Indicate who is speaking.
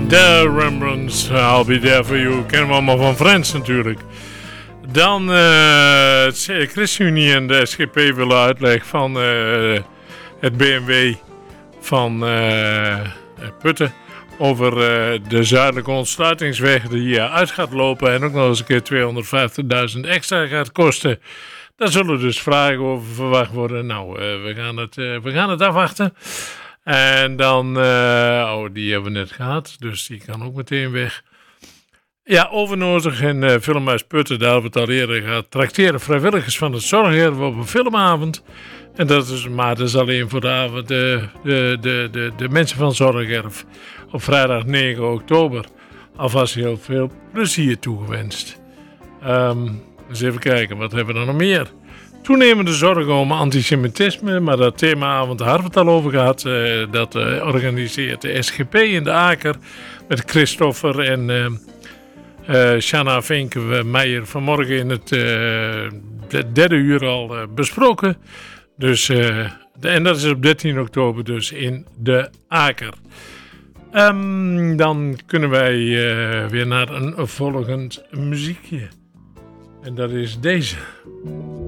Speaker 1: The Rembrandts, I'll Be There For You. Kennen we allemaal van Friends natuurlijk. Dan het ChristenUnie en de SGP willen uitleg van het BMW van Putten over de zuidelijke ontsluitingsweg die uit gaat lopen en ook nog eens een keer 250.000 extra gaat kosten. Daar zullen dus vragen over verwacht worden. Nou, we gaan het afwachten. En dan, die hebben we net gehad, dus die kan ook meteen weg. Ja, Overnodig en Filmhuis Putten, daar hebben we het al eerder gehad. Trakteren vrijwilligers van het Zorgerf op een filmavond. En dat is alleen voor de avond de mensen van Zorgerf op vrijdag 9 oktober. Alvast heel veel plezier toegewenst. Dus even kijken, wat hebben we dan nog meer? Toenemende zorgen om antisemitisme, maar dat themaavond hadden we het al over gehad. Dat organiseert de SGP in de Aker met Christoffer en Shanna Vinken-Meijer vanmorgen in het derde uur al besproken. Dus, en dat is op 13 oktober dus in de Aker. Dan kunnen wij weer naar een volgend muziekje. En dat is deze.